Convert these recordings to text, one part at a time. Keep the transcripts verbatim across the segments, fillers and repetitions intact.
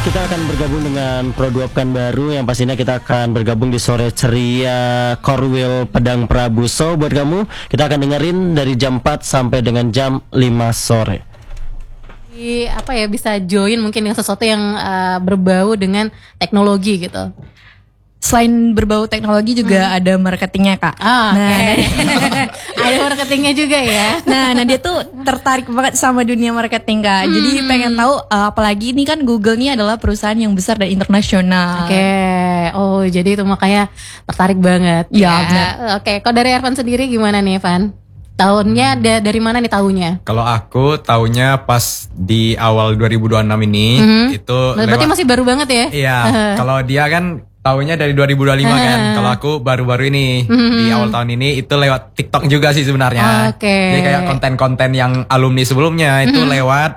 Kita akan bergabung dengan Produk Pekanbaru yang pastinya kita akan bergabung di sore ceria Korwil Pedang Prabu. So buat kamu, kita akan dengerin dari jam empat sampai dengan jam lima sore. Di, apa ya, bisa join mungkin dengan sesuatu yang uh, berbau dengan teknologi gitu. Selain berbau teknologi juga hmm. ada marketingnya, Kak. Oh, nah, okay. Ada marketingnya juga ya. Nah, nah dia tuh tertarik banget sama dunia marketing, Kak. Hmm. Jadi pengen tahu uh, apalagi ini kan Google ini adalah perusahaan yang besar dan internasional. Oke. Okay. Oh, jadi itu makanya tertarik banget. Ya, ya. benar. Oke, okay. Kalau dari Ervan sendiri gimana nih, Evan? Tahunnya da- dari mana nih tahunnya? Kalau aku tahunnya pas di awal dua ribu dua puluh enam ini mm-hmm. itu berarti lewat, masih baru banget ya? Iya. Kalau dia kan tahunnya dari dua ribu dua puluh lima kan. Kalau aku baru-baru ini mm-hmm. di awal tahun ini itu lewat TikTok juga sih sebenarnya. Oke. Okay. Jadi kayak konten-konten yang alumni sebelumnya itu mm-hmm. lewat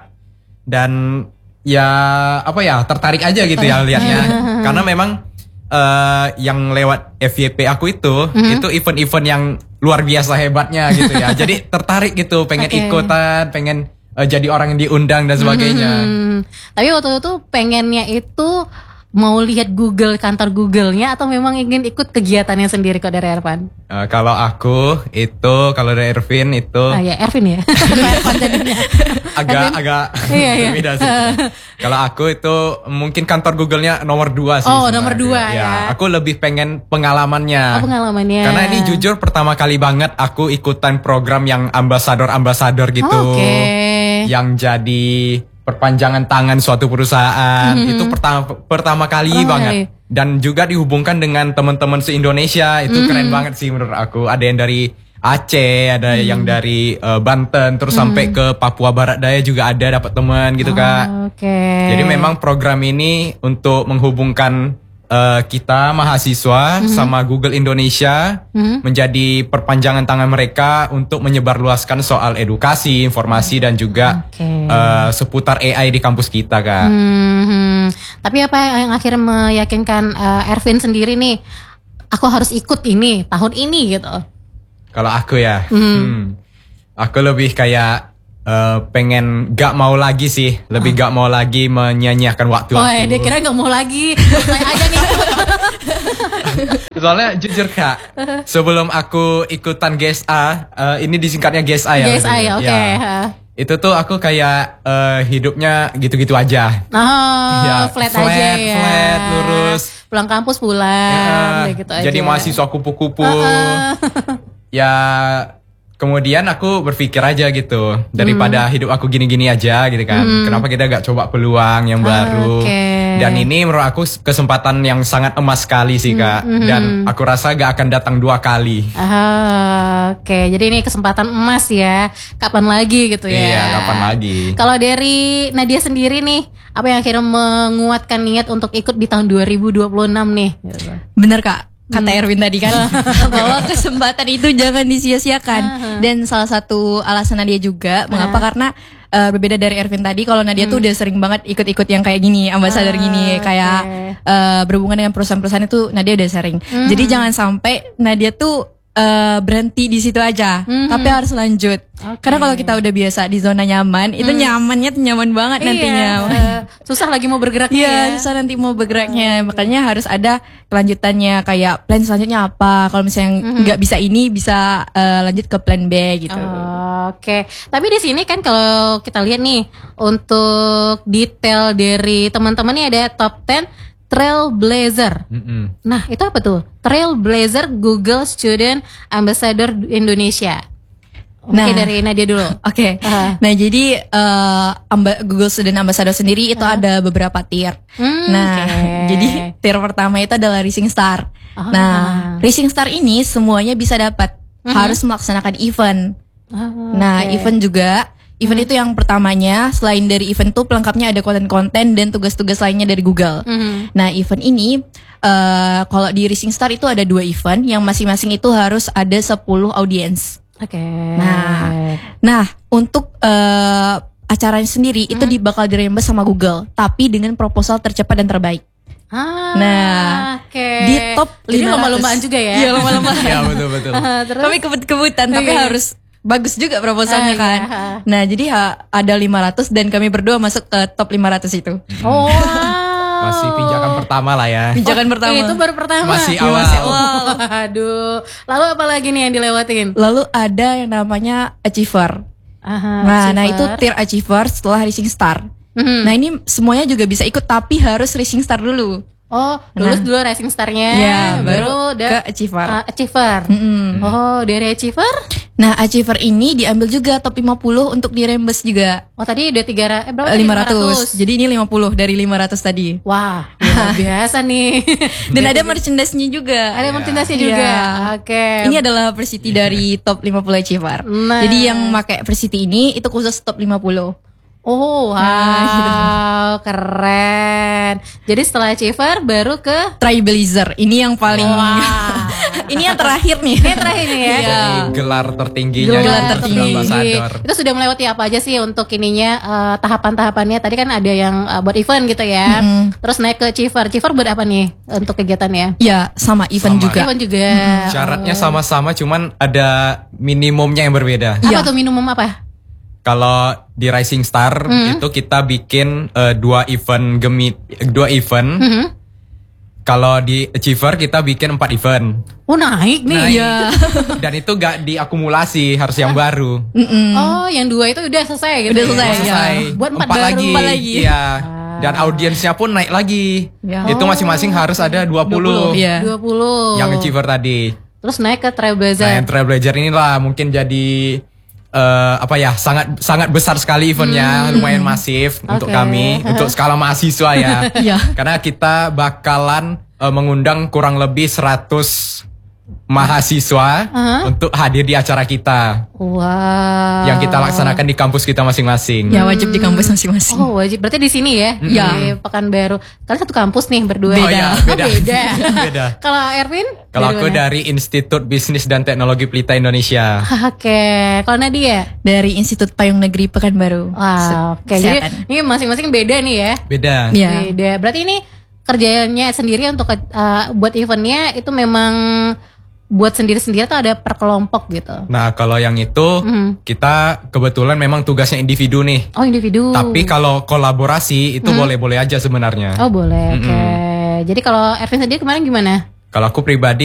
dan ya apa ya tertarik aja gitu ya lihatnya. Karena memang Uh, yang lewat F Y P aku itu mm-hmm. itu event-event yang luar biasa hebatnya gitu ya. Jadi tertarik gitu, pengen okay. ikutan, pengen uh, jadi orang yang diundang dan sebagainya. Mm-hmm. Tapi waktu itu pengennya itu mau lihat Google, kantor Google-nya, atau memang ingin ikut kegiatannya sendiri kok dari Ervan? Uh, kalau aku itu, kalau dari Ervin itu. Ah ya, Ervin ya. Ervan jadinya. Agak agak iya, iya. beda sih. Kalau aku itu mungkin kantor Google-nya nomor dua sih. Oh, nomor dua ya. ya. Aku lebih pengen pengalamannya. Oh, pengalamannya. Karena ini jujur pertama kali banget aku ikutan program yang ambasador-ambasador gitu. Oh, oke. Okay. Yang jadi perpanjangan tangan suatu perusahaan. Mm-hmm. Itu pertama pertama kali oh, banget. Hai. Dan juga dihubungkan dengan teman-teman se-Indonesia. Itu mm-hmm. keren banget sih menurut aku. Ada yang dari Aceh, ada hmm. yang dari uh, Banten, terus hmm. sampai ke Papua Barat Daya juga ada dapat teman gitu, oh, Kak. Oke. Okay. Jadi memang program ini untuk menghubungkan uh, kita mahasiswa hmm. sama Google Indonesia hmm. menjadi perpanjangan tangan mereka untuk menyebarluaskan soal edukasi, informasi dan juga okay. uh, seputar A I di kampus kita, Kak. Hmm. Tapi apa yang akhirnya meyakinkan uh, Ervin sendiri nih, aku harus ikut ini tahun ini gitu? Kalau aku ya, hmm. Hmm, aku lebih kayak uh, pengen gak mau lagi sih, lebih oh. gak mau lagi menyanyiakan waktu oh, aku. Oh, dia kira gak mau lagi, saya aja nih. Soalnya jujur Kak, sebelum aku ikutan G S A, uh, ini disingkatnya G S A ya. G S A ya, oke. Okay. Ya. Itu tuh aku kayak uh, hidupnya gitu-gitu aja. Oh, ya, flat, flat aja ya. Flat, lurus. Pulang kampus pulang, ya, gitu aja. Jadi mahasiswa kupu-kupu. Uh-uh. Ya kemudian aku berpikir aja gitu, daripada hmm. hidup aku gini-gini aja gitu kan, hmm. kenapa kita gak coba peluang yang baru. Okay. Dan ini menurut aku kesempatan yang sangat emas sekali sih Kak, hmm. dan aku rasa gak akan datang dua kali. Ah, Oke, okay. Jadi ini kesempatan emas ya, kapan lagi gitu ya. Iya, kapan lagi. Kalau dari Nadia sendiri nih, apa yang akhirnya menguatkan niat untuk ikut di tahun dua ribu dua puluh enam nih? Bener Kak, kata Erwin tadi kan bahwa kesempatan itu jangan disia-siakan. Uh-huh. Dan salah satu alasan Nadia juga uh-huh. mengapa, karena uh, berbeda dari Erwin tadi, kalau Nadia hmm. tuh udah sering banget ikut-ikut yang kayak gini, ambasador uh, gini, kayak okay. uh, berhubungan dengan perusahaan-perusahaan itu Nadia udah sering. Uh-huh. Jadi jangan sampai Nadia tuh Uh, berhenti di situ aja, mm-hmm. tapi harus lanjut. Okay. Karena kalau kita udah biasa di zona nyaman, mm. itu nyamannya tuh nyaman banget iya, nantinya. Uh, susah lagi mau bergeraknya. Iya, ya. susah nanti mau bergeraknya. Uh, Makanya harus ada kelanjutannya, kayak plan selanjutnya apa. Kalau misalnya nggak mm-hmm. bisa ini, bisa uh, lanjut ke plan B gitu. Uh, Oke, okay. Tapi di sini kan kalau kita lihat nih, untuk detail dari teman-teman nih ada top sepuluh Trailblazer. Mm-hmm. Nah, itu apa tuh? Trailblazer Google Student Ambassador Indonesia. Oke, okay, nah, dari Nadia dulu. Oke. Okay. Uh. Nah, jadi uh, amba, Google Student Ambassador sendiri itu uh. ada beberapa tier. Mm, nah, okay. jadi tier pertama itu adalah Rising Star. Oh. Nah, Rising Star ini semuanya bisa dapat. Mm-hmm. Harus melaksanakan event. Oh, nah, okay. event juga Event hmm. itu yang pertamanya, selain dari event itu pelengkapnya ada konten-konten dan tugas-tugas lainnya dari Google. Hmm. Nah, event ini uh, kalau di Rising Star itu ada dua event yang masing-masing itu harus ada sepuluh audiens. Oke. Okay. Nah, nah untuk uh, acaranya sendiri hmm. itu bakal dirembes sama Google, tapi dengan proposal tercepat dan terbaik. Ah, nah, okay. di top Jadi lomba-lombaan juga ya? Iya, lomba-lombaan. Iya, betul-betul. Uh, tapi kebut-kebutan, tapi okay. harus bagus juga proposalnya ah, kan. Iya. Nah, jadi ha, ada lima ratus dan kami berdua masuk ke top lima ratus itu. Oh, wow. Masih pijakan pertama lah ya. Pijakan Oh, pertama. Itu baru pertama. Masih Iya, awal. masih awal. Aduh. Lalu apa lagi nih yang dilewatin? Lalu ada yang namanya achiever. Aha, Nah, nah achiever. itu tier achiever setelah Rising Star. Mhm. Nah ini semuanya juga bisa ikut tapi harus Rising Star dulu. Oh, lulus dulu Rising Star-nya, Ya, baru baru udah ke achiever. uh, achiever. Mm-mm. Oh, dari achiever? Nah achiever ini diambil juga top lima puluh untuk di reimburse juga. Oh, tadi udah tiga ra- eh, berapa? tadi? lima ratus. Jadi ini lima puluh dari lima ratus tadi. Wah, luar biasa nih. Dan ada merchandise-nya juga. Ada merchandise-nya Iya. juga. Oke. Ini adalah Versity dari top lima puluh achiever. Nah. Jadi yang pakai Versity ini itu khusus top lima puluh. Oh, wow, Nah, keren. Jadi setelah achiever baru ke Trailblazer. Ini yang paling ini yang terakhir nih. ini terakhir nih ya. Iya. Jadi gelar tertingginya Gelar dari tertinggi. Ambassador. Itu sudah melewati apa aja sih untuk ininya eh, tahapan-tahapannya? Tadi kan ada yang eh, buat event gitu ya. Mm-hmm. Terus naik ke achiever. Achiever buat apa nih untuk kegiatannya? Ya, sama event Sama. juga. Event juga. Syaratnya sama-sama, cuman ada minimumnya yang berbeda. Apa Iya. tuh minimum apa? Kalau di Rising Star Hmm. itu kita bikin eh, dua event gemit, dua event. Mhm. Kalau di Achiever kita bikin empat event. Oh, naik nih. Naik. Iya. Dan itu gak diakumulasi, harus yang baru. Mm-mm. Oh, yang dua itu udah selesai gitu. Udah ya? selesai, Selesai. Buat empat, Empat baru. lagi. Empat lagi. Iya. Dan audiensnya pun naik lagi. Ya. Itu masing-masing harus ada dua puluh. Iya. dua puluh. Yang Achiever tadi. Terus naik ke Nah, Trailblazer. yang Trailblazer inilah mungkin jadi eh, apa ya, sangat sangat besar sekali eventnya, lumayan masif untuk Oke. kami, untuk skala mahasiswa ya. Iya. Karena kita bakalan eh, mengundang kurang lebih seratus mahasiswa Aha. untuk hadir di acara kita Wow. yang kita laksanakan di kampus kita masing-masing. Ya wajib di kampus masing-masing. Oh, wajib. Berarti di sini ya? Iya. Di Pekanbaru. Kalian satu kampus nih berdua. Oh iya, beda. Oh, beda. Beda. Kalau Erwin? Kalau aku mana? dari Institut Bisnis dan Teknologi Pelita Indonesia. Oke. Kalau Nadia? Dari Institut Payung Negeri Pekanbaru. Wah, oke. Jadi Kesehatan. ini masing-masing beda nih ya? Beda. Iya. Beda. Berarti ini kerjanya sendiri untuk uh, buat eventnya itu memang buat sendiri-sendiri atau ada per kelompok gitu? Nah, kalau yang itu Mhm. kita kebetulan memang tugasnya individu nih. Oh, individu. Tapi kalau kolaborasi itu boleh-boleh aja sebenarnya. Oh, boleh. Oke. Jadi kalau Erwin sendiri kemarin gimana? Kalau aku pribadi